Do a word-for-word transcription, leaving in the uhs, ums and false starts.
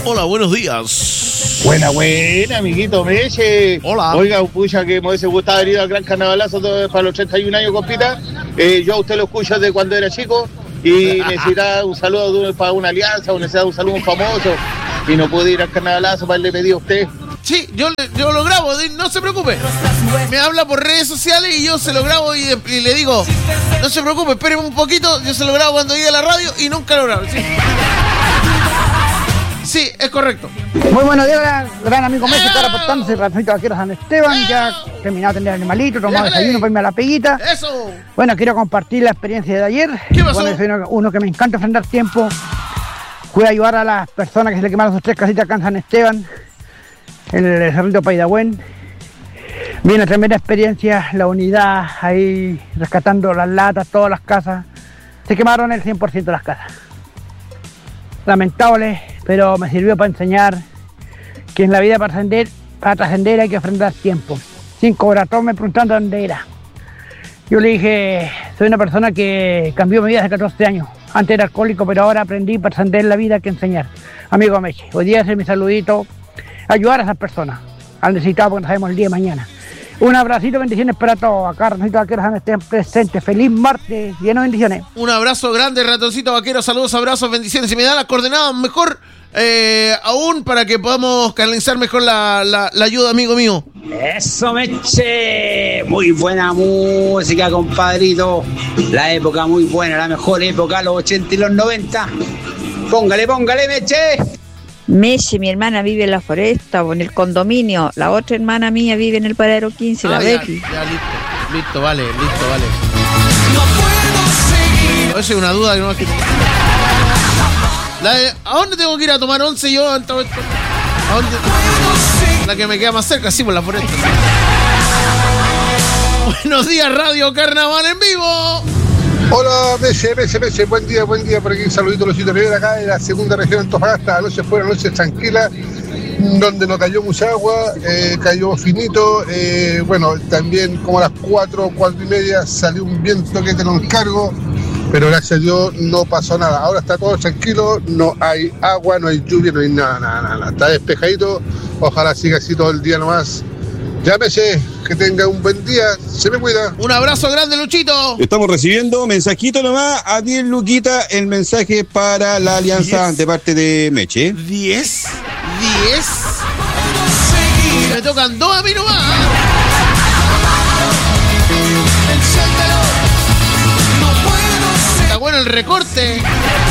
Hola, buenos días. Buena, buena, amiguito Meche. Hola. Oiga, pucha, que me hubiese gustado haber ido al Gran Carnavalazo todo- para los treinta y un años, compita. Eh, yo a usted lo escucho desde cuando era chico y necesitaba un saludo de un- para una alianza o necesitaba un saludo a un famoso y no pude ir al Carnavalazo para le pedí a usted. Sí, yo, le- yo lo grabo, di- no se preocupe. Me habla por redes sociales y yo se lo grabo y, y le digo, no se preocupe, espéreme un poquito, yo se lo grabo cuando llegue a la radio y nunca lo grabo. Sí, sí, es correcto. Muy buenos días, gran amigo Messi, está reportándose Ratoncito Vaquero San Esteban, ya terminado de atender al animalito, tomado Déjale. desayuno, para irme a la peguita. Eso. Bueno, quiero compartir la experiencia de ayer. ¿Qué pasó? Bueno, soy uno, uno que me encanta enfrentar tiempo. Fui a ayudar a las personas que se le quemaron sus tres casitas acá en San Esteban, en el Cerrito Paidagüen. Vi una tremenda experiencia, la unidad ahí rescatando las latas, todas las casas. Se quemaron el cien por ciento de las casas. Lamentable, pero me sirvió para enseñar que en la vida para trascender, para trascender hay que enfrentar tiempo. Cinco horas, todos me preguntando dónde era. Yo le dije, soy una persona que cambió mi vida hace catorce años. Antes era alcohólico, pero ahora aprendí para trascender la vida que enseñar. Amigo Meche, hoy día es mi saludito, ayudar a esas personas, al necesitado, porque no sabemos el día de mañana. Un abracito, bendiciones para todos. Acá Ratoncito Vaquero estén presentes. Feliz martes, lleno de bendiciones. Un abrazo grande, Ratoncito Vaquero. Saludos, abrazos, bendiciones. Si me da las coordenadas mejor, eh, aún para que podamos canalizar mejor la, la, la ayuda, amigo mío. Eso, Meche. Muy buena música, compadrito. La época muy buena, la mejor época, los ochenta y los noventa. Póngale, póngale, Meche. Meche, mi hermana vive en la foresta o en el condominio. La otra hermana mía vive en el paradero quince, la Ah, ya, Becky. ya, listo. Listo, vale, listo, vale. Esa es una duda que no es que... La de, ¿a dónde tengo que ir a tomar once yo? ¿A dónde? La que me queda más cerca, sí, por la foresta. Buenos días, Radio Carnaval en vivo. Hola, Messi, Messi, Messi, buen día, buen día por aquí, saludito Luisito Rivera acá de la segunda región de Antofagasta. Anoche fue una noche tranquila, donde no cayó mucha agua, eh, cayó finito, eh, bueno, también como a las cuatro, cuatro y media salió un viento que te lo encargo, pero gracias a Dios no pasó nada. Ahora está todo tranquilo, no hay agua, no hay lluvia, no hay nada, nada, nada, está despejadito, ojalá siga así todo el día nomás. Llámese, que tenga un buen día, se me cuida. Un abrazo grande, Luchito. Estamos recibiendo mensajito nomás a diez Luquita, el mensaje para la alianza ¿diez? de parte de Meche. diez, diez. Me tocan dos a mí nomás. Está bueno el recorte.